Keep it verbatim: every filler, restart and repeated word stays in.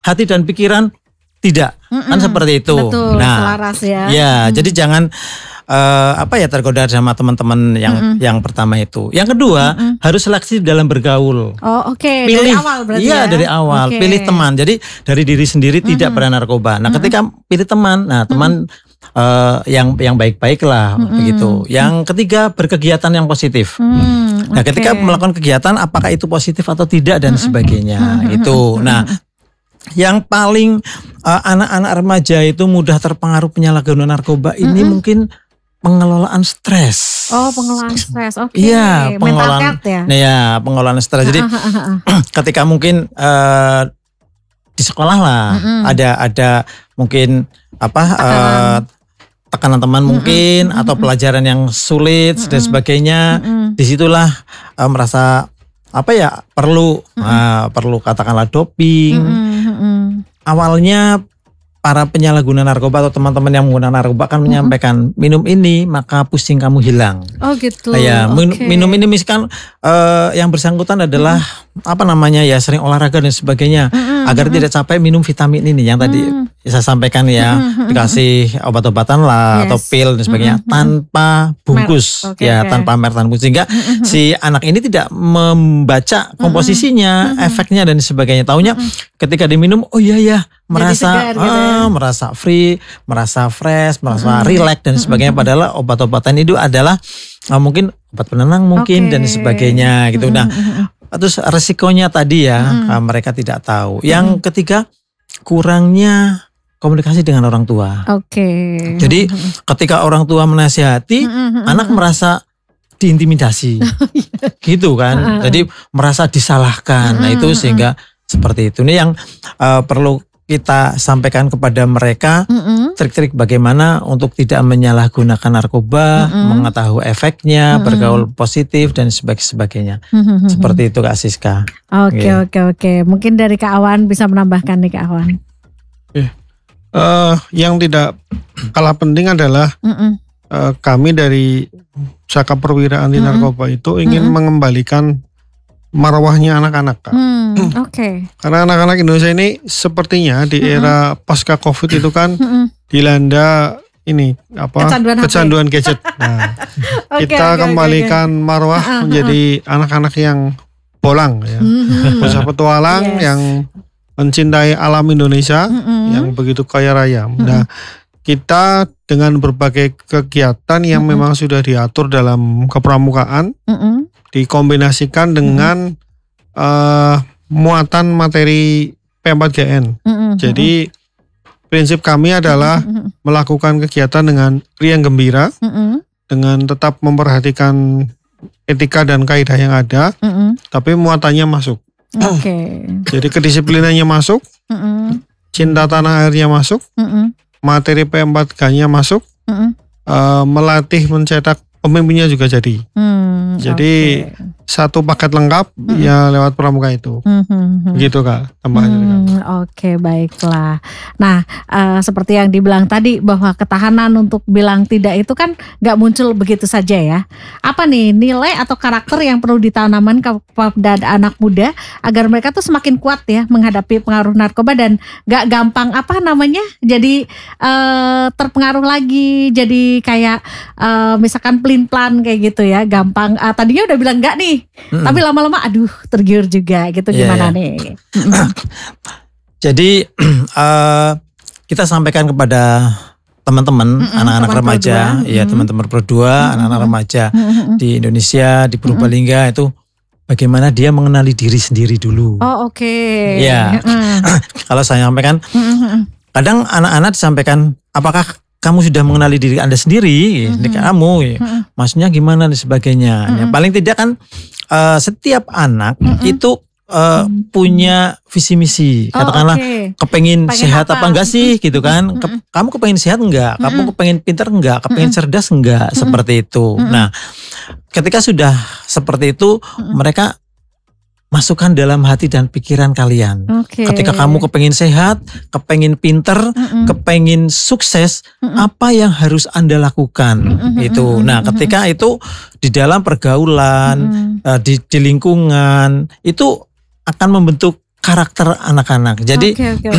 hati dan pikiran tidak. Mm-mm. Kan seperti itu. Betul, nah, selaras ya. Ya, mm. jadi jangan uh, apa ya tergoda sama teman-teman yang Mm-mm. yang pertama itu. Yang kedua, Mm-mm. harus seleksi dalam bergaul. Oh, oke. Okay. Pilih, dari awal berarti iya, ya. dari awal. Okay. Pilih teman. Jadi dari diri sendiri Mm-mm. tidak pernah narkoba. Nah, Mm-mm. ketika pilih teman, nah teman uh, yang yang baik-baik lah Mm-mm. begitu. Yang ketiga, berkegiatan yang positif. Mm, nah, okay. ketika melakukan kegiatan apakah itu positif atau tidak dan Mm-mm. sebagainya. Mm-mm. Itu. Nah, yang paling uh, anak-anak remaja itu mudah terpengaruh penyalahgunaan narkoba ini mm-hmm. mungkin pengelolaan stres. Oh, pengelolaan stres. Oke. Okay. Iya, pengelolaan. Ya? Nah, ya, pengelolaan stres. Jadi ketika mungkin uh, di sekolah lah mm-hmm. ada ada mungkin apa uh, tekanan teman mm-hmm. mungkin mm-hmm. atau pelajaran yang sulit mm-hmm. dan sebagainya. Mm-hmm. Disitulah uh, merasa apa ya perlu mm-hmm. uh, perlu katakanlah doping. Mm-hmm. Awalnya para penyalahguna narkoba atau teman-teman yang menggunakan narkoba kan mm-hmm. menyampaikan minum ini maka pusing kamu hilang. Oh gitu. Ya okay. minum ini misalkan uh, yang bersangkutan adalah mm-hmm. apa namanya ya sering olahraga dan sebagainya mm-hmm. agar mm-hmm. tidak capek minum vitamin ini yang tadi mm-hmm. saya sampaikan ya mm-hmm. dikasih obat-obatan lah yes. atau pil dan sebagainya mm-hmm. tanpa bungkus okay, ya okay. tanpa merek tanpa bungkus sehingga mm-hmm. si anak ini tidak membaca komposisinya mm-hmm. efeknya dan sebagainya. Taunya mm-hmm. ketika diminum oh iya ya merasa segar, gitu ya. ah, merasa free, merasa fresh, merasa mm-hmm. relax dan sebagainya. Mm-hmm. Padahal obat-obatan itu adalah uh, mungkin obat penenang mungkin okay. dan sebagainya gitu. Mm-hmm. Nah, terus resikonya tadi ya mm-hmm. uh, mereka tidak tahu. Yang mm-hmm. ketiga kurangnya komunikasi dengan orang tua. Oke. Okay. Jadi ketika orang tua menasihati, mm-hmm. anak merasa diintimidasi, gitu kan. Mm-hmm. Jadi merasa disalahkan. Mm-hmm. Nah itu sehingga seperti itu. Ini yang uh, perlu kita sampaikan kepada mereka mm-hmm. trik-trik bagaimana untuk tidak menyalahgunakan narkoba, mm-hmm. mengetahui efeknya, mm-hmm. bergaul positif dan sebagainya. Mm-hmm. Seperti itu Kak Siska. Oke okay, oke okay, oke. Okay. Mungkin dari Kak Awan bisa menambahkan nih Kak Awan. Eh, uh, yang tidak kalah penting adalah mm-hmm. uh, kami dari Saka Perwira Anti Narkoba mm-hmm. itu ingin mm-hmm. mengembalikan marwahnya anak-anak Kak. Hmm, Oke. Okay. Karena anak-anak Indonesia ini sepertinya di mm-hmm. era pasca Covid itu kan mm-hmm. dilanda ini apa kecanduan, kecanduan gadget. Nah, okay, kita okay, kembalikan okay. marwah uh-huh. menjadi anak-anak yang bolang ya, mm-hmm. bisa petualang yes. yang mencintai alam Indonesia mm-hmm. yang begitu kaya raya. Mm-hmm. Nah, kita dengan berbagai kegiatan yang mm-hmm. memang sudah diatur dalam kepramukaan. Mm-hmm. Dikombinasikan dengan mm-hmm. uh, muatan materi P empat G N. Mm-hmm. Jadi prinsip kami adalah mm-hmm. melakukan kegiatan dengan riang gembira, mm-hmm. dengan tetap memperhatikan etika dan kaidah yang ada, mm-hmm. tapi muatannya masuk. Oke. Okay. Jadi kedisiplinannya masuk, mm-hmm. cinta tanah airnya masuk, mm-hmm. materi P empat G-nya masuk, mm-hmm. uh, melatih mencetak pemimpinnya juga jadi. Hmm, jadi okay. satu paket lengkap hmm. ya lewat pramuka itu. Hmm, hmm, Begitu Kak tambahannya. Hmm, Oke okay, baiklah. Nah uh, seperti yang dibilang tadi bahwa ketahanan untuk bilang tidak itu kan gak muncul begitu saja ya. Apa nih nilai atau karakter yang perlu ditanamkan kepada anak muda agar mereka tuh semakin kuat ya menghadapi pengaruh narkoba dan gak gampang apa namanya jadi uh, terpengaruh lagi jadi kayak uh, misalkan pelin-pelan kayak gitu ya gampang uh, tadinya udah bilang enggak nih mm-hmm. tapi lama-lama aduh tergiur juga gitu yeah, gimana yeah. nih jadi uh, kita sampaikan kepada teman-teman mm-hmm, anak-anak teman remaja mm-hmm. ya teman-teman berdua mm-hmm. anak-anak remaja mm-hmm. di Indonesia di Purbalingga mm-hmm. itu bagaimana dia mengenali diri sendiri dulu. Oh oke okay. Ya mm-hmm. kalau saya sampaikan mm-hmm. kadang anak-anak disampaikan apakah kamu sudah mengenali diri Anda sendiri, mm-hmm. kamu, mm-hmm. maksudnya gimana dan sebagainya. Mm-hmm. Ya, paling tidak kan uh, setiap anak mm-hmm. itu uh, mm-hmm. punya visi misi. Katakanlah oh, okay. kepengen pengen sehat apa? apa enggak sih, mm-hmm. gitu kan? Ke, mm-hmm. kamu kepengen sehat enggak? Mm-hmm. Kamu kepengen pintar enggak? Kepengen mm-hmm. cerdas enggak? Mm-hmm. Seperti itu. Mm-hmm. Nah, ketika sudah seperti itu, mm-hmm. mereka masukkan dalam hati dan pikiran kalian. Okay. Ketika kamu kepengen sehat, kepengen pinter, mm-mm. kepengen sukses, mm-mm. apa yang harus Anda lakukan? Mm-mm. Itu. Nah, ketika itu di dalam pergaulan, uh, di, di lingkungan, itu akan membentuk karakter anak-anak. Jadi okay, okay.